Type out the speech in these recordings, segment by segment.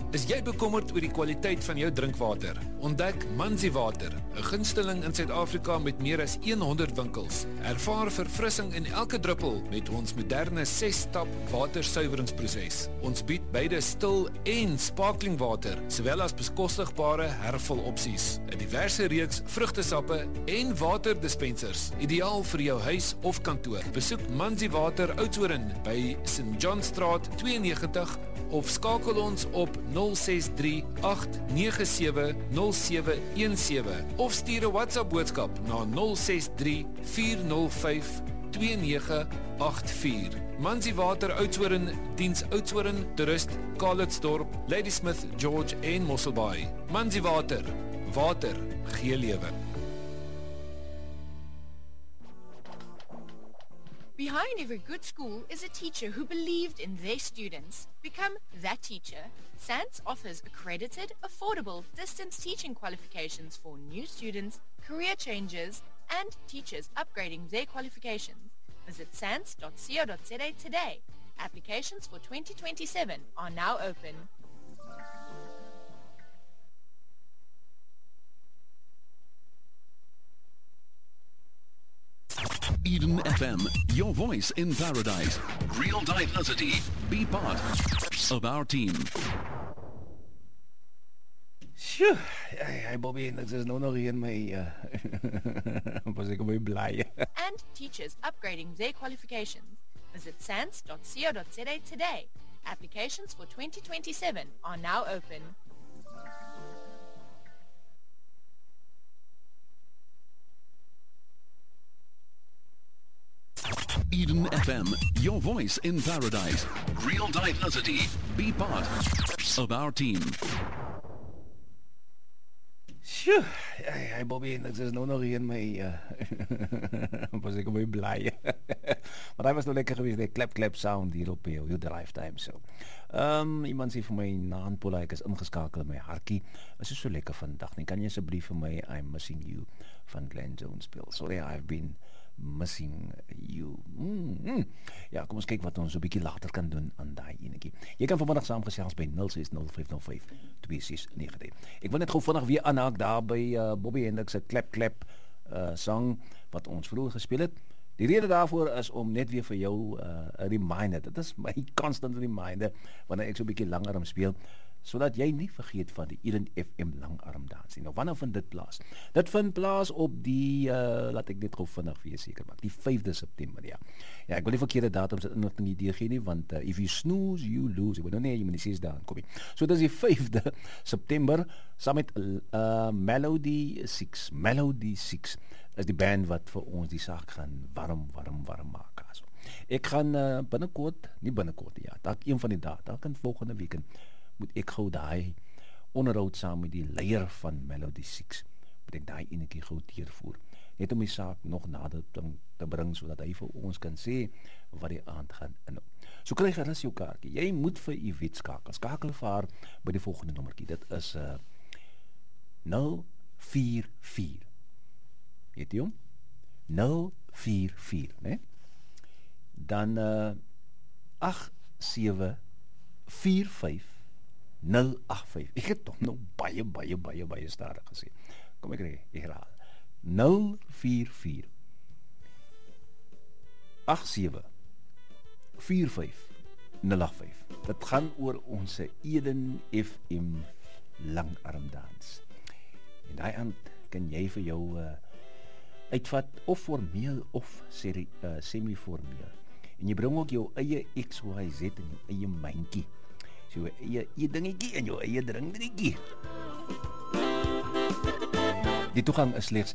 Is jy bekommerd oor die kwaliteit van jou drinkwater? Ontdek Manzi Water, 'n gunsteling in Suid-Afrika met meer as 100 winkels. Ervaar verfrissing in elke druppel met ons moderne 6-stap watersuiweringsproses. Ons bied beide stil en sparkling water, sowel as bekostigbare hervul opsies. 'n Diverse reeks vrugtesappe en waterdispensers, ideaal vir jou huis of kantoor. Besoek Manzi Water Oudtshoorn by St. John Straat 92 of skakel ons op 063-897-0717 of stuur 'n WhatsApp boodskap na 063-405-2984. Manzi Water Oudtshoorn diens Oudtshoorn, Toerist, Calitzdorp, Ladysmith, George en Mosselbaai. Manzi Water, water gee lewe. Behind every good school is a teacher who believed in their students. Become that teacher. SANS offers accredited, affordable, distance teaching qualifications for new students, career changers, and teachers upgrading their qualifications. Visit sans.co.za today. Applications for 2027 are now open. Eden FM, your voice in paradise. Real diversity. Be part of our team. Sjoe, hey Bobby, dit is nou nog hier in my was ek baie bly. And teachers upgrading their qualifications. Visit sans.co.za today. Applications for 2027 are now open. Eden FM, your voice in paradise. Real diversity. Be part of our team. Sjoe, hey Bobby, dit is nou nog hier in my was ek baie bly. Maar hy was nou lekker geweest, die klap sound hier op jou drive time so. Iemand sê vir my naanpola, ek is ingeskakel in my hartjie. Is so lekker vandag nie. Kan jy asseblief vir my I'm Missing You van Glenn Jones speel? Sorry, I've been missing you. Ja, kom ons kyk wat ons so 'n bietjie later kan doen aan daai enetjie. Jy kan vanmiddag saamgesels by 0605052693. Ek wil net gou vinnig weer aanhaak daar by Bobby Hendricks se klap sang wat ons vroeër gespeel het. Die rede daarvoor is om net weer vir jou 'n reminder. Dit is my constant reminder wanneer ek so 'n bietjie langarm speel, sodat jy nie vergeet van die Eden FM langarm dans nie. Nou wanneer vind dit plaas? Dit vind plaas op die laat ek net gou vinnig vir jou seker maak, die 5de September, ja. Ja, ek wil nie verkeerde datums inligting idee gee nie, want if you snooze, you lose. Ek wil nou nie, jy moet nie sies daar kom nie. So dit is die 5de September, saam met Melody 6. Melody 6 is die band wat vir ons die saak gaan warm maak. Also. Ek gaan binnekort, ja, dalk een van die dae, dalk in volgende week moet ek gou daai onderhoud saam met die leier van Melody 6 moet ek daai enetjie gou deurvoer, net om die saak nog nader te bring, sodat hy vir ons kan sê wat die aand gaan inhou. So kry gerus jou kaartjie. Jy moet vir Yvette skakel vir haar by die volgende nommertjie. Dit is 044. Weet jy hom? 044, né? Dan 8745 085. Ek het toch nou baie stadig gesê. Kom ek herhaal. 044 8745 085. Dit gaan oor ons Eden FM langarmdans. En daai aand kan jy vir jou uitvat of formeel of semi-formeel. En jy bring ook jou eie XYZ en jou eie myntjie. So eie dingetjie en jou eie drinkdringetjie. Die toegang is slegs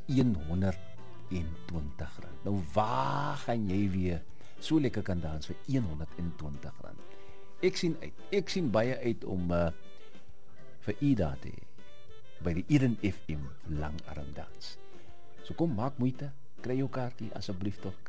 R120. Nou waar gaan jy weer so lekker kan dans vir R120? Ek sien baie uit om vir Ida te by die Eden FM langarmdans. So kom, maak moeite, kry jou kaartjie asseblief tog.